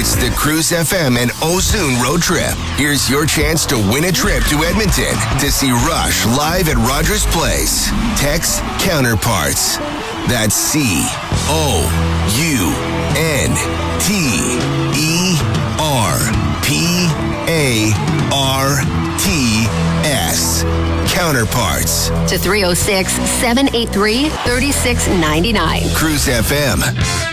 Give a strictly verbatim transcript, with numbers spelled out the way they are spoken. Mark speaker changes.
Speaker 1: It's the Cruise F M and Ozune road trip. Here's your chance to win a trip to Edmonton to see Rush live at Rogers Place. Text Counterparts. That's C O U N T E R P A R T S. Counterparts.
Speaker 2: To three oh six, seven eight three, three six nine nine.
Speaker 1: Cruise F M.